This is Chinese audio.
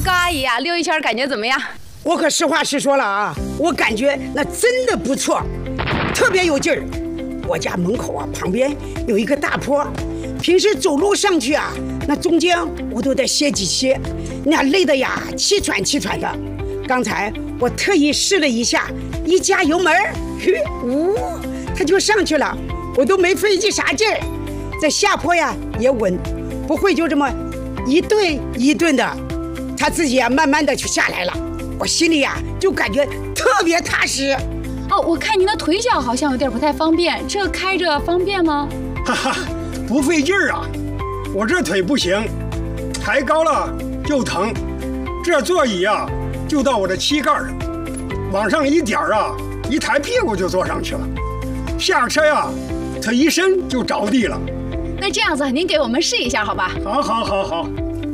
高阿姨啊，溜一圈感觉怎么样？ 我可实话实说了啊，我感觉那真的不错，特别有劲儿。我家门口啊旁边有一个大坡，平时走路上去啊，那中间我都得歇几歇，那累得呀气喘气喘的。刚才我特意试了一下，一加油门，呜，它就上去了，我都没费一啥劲儿。这下坡呀也稳，不会就这么一顿一顿的，它自己啊慢慢的就下来了。我心里呀就感觉特别踏实。 哦，我看您的腿脚好像有点不太方便，这开着方便吗？ 哈哈，不费劲儿啊，我这腿不行，抬高了就疼。这座椅啊就到我的膝盖了，往上一点啊，一抬屁股就坐上去了。下车呀，它一伸就着地了。 那这样子，您给我们试一下好吧？ 好。